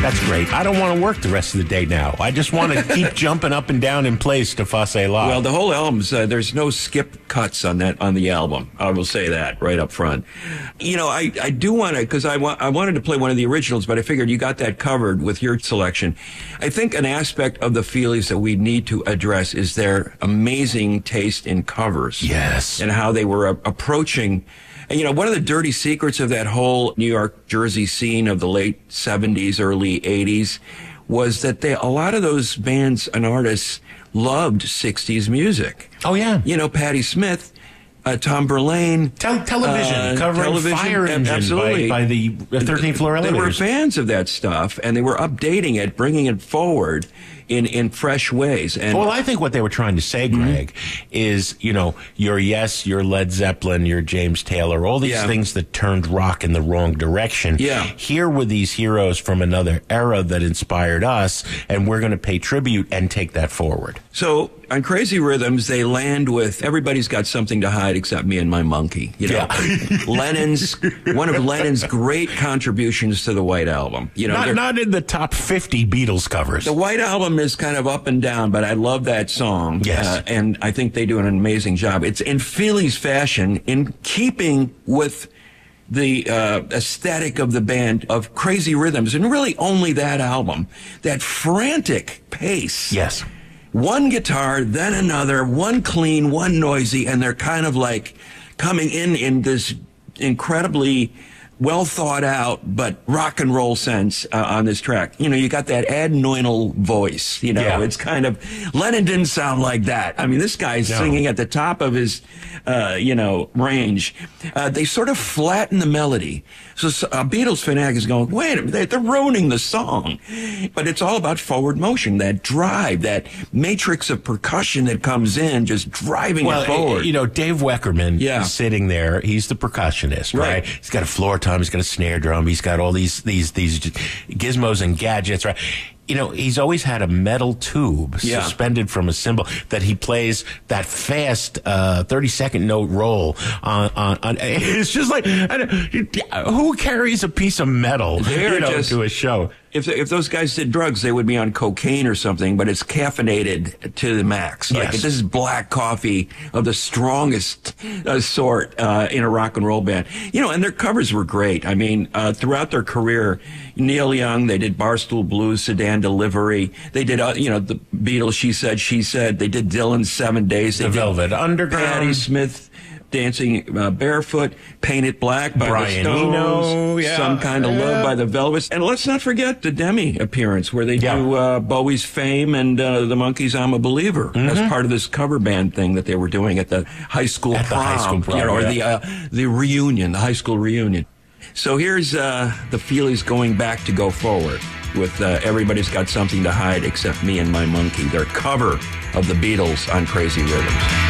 That's great. I don't want to work the rest of the day now. I just want to keep jumping up and down in place to Face La. Well, the whole album's, there's no skip cuts on the album. I will say that right up front. You know, I do want to, because I wanted to play one of the originals, but I figured you got that covered with your selection. I think an aspect of the Feelies that we need to address is their amazing taste in covers. Yes. And how they were approaching. And, you know, one of the dirty secrets of that whole New York, Jersey scene of the late 70s, early 80s was that a lot of those bands and artists loved 60s music. Oh, yeah. You know, Patti Smith, Tom Verlaine. Television, covering Fire Engine by the 13th Floor Elevators. They were fans of that stuff, and they were updating it, bringing it forward in fresh ways. And well, I think what they were trying to say, Greg, is, you know, your Yes, your Led Zeppelin, your James Taylor, all these things that turned rock in the wrong direction. Yeah. Here were these heroes from another era that inspired us, and we're going to pay tribute and take that forward. So on Crazy Rhythms, they land with Everybody's Got Something to Hide Except Me and My Monkey. You know, one of Lennon's great contributions to the White Album. You know, not in the top 50 Beatles covers. The White Album is kind of up and down, but I love that song. Yes. And I think they do an amazing job. It's in Feelies fashion, in keeping with the aesthetic of the band of Crazy Rhythms, and really only that album, that frantic pace. Yes. One guitar, then another, one clean, one noisy, and they're kind of like coming in this incredibly well thought out but rock and roll sense on this track. You know, you got that Ed Neunal voice. You know, it's kind of, Lennon didn't sound like that. I mean, this guy's singing at the top of his, range. They sort of flatten the melody. So a Beatles fanatic is going, wait a minute, they're ruining the song. But it's all about forward motion, that drive, that matrix of percussion that comes in, just driving it forward. You know, Dave Weckerman is sitting there. He's the percussionist, right? He's got a floor tom, he's got a snare drum, he's got all these gizmos and gadgets, right? You know, he's always had a metal tube suspended from a cymbal that he plays that fast 30-second note roll on. It's just like, who carries a piece of metal to a show? If those guys did drugs, they would be on cocaine or something, but it's caffeinated to the max. Like, this is black coffee of the strongest sort in a rock and roll band. You know, and their covers were great. I mean, throughout their career, Neil Young, they did Barstool Blues, Sedan Delivery. They did, the Beatles, She Said. They did Dylan's 7 Days. They did Velvet Underground. Patti Smith, Dancing Barefoot, Paint It Black by Brian the Stones, Eno, Some Kind of Love by the Velvets. And let's not forget the Demi appearance where they do Bowie's Fame and the Monkees' I'm a Believer as part of this cover band thing that they were doing at the high school prom, or the reunion, the high school reunion. So here's the Feelies going back to Go Forward with Everybody's Got Something to Hide Except Me and My Monkey, their cover of the Beatles on Crazy Rhythms.